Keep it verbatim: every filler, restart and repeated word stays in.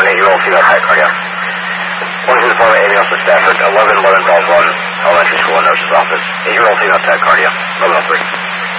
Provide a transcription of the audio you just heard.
eight-year-old female tachycardia. one to the former ambulance to Stafford, eleven eleven calls one, elementary school and nurse's office. eight-year-old female tachycardia, eleven oh three.